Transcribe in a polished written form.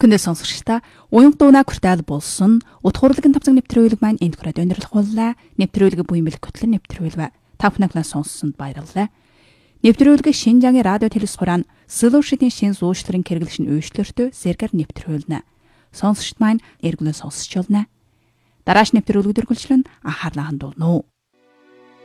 Өргөндөө сонсогчдаа уянг дуунаа хүртэл болсон утгуурлаг тавцаг нэвтрүүлэг маань энд хүрээд өндөрлөхүүллээ. Нэвтрүүлэг буймэл хөтлөн нэвтрүүлвэ. Та бүхэн сонссонд баярлалаа. Нэвтрүүлэг Шинжаагийн радио телевизхурaan Solution-ийн шин зуушларын хэрэглэшин өөрчлөлтөө зэргээр нэвтрүүлнэ. Сонсогчд маань эргүүлэн сонсч болно. Дарааш нэвтрүүлэг дөрвөлжлөн анхаарлаа хандуулна уу.